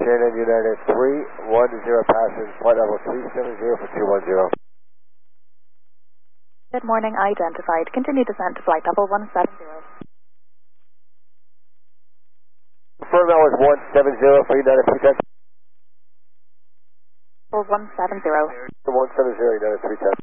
Shannon United 310, passing flight level 370 for 210. Good morning, identified. Continue descent to flight level 170. Confirm that was 170 for United 310. For 170. For 170, United 310.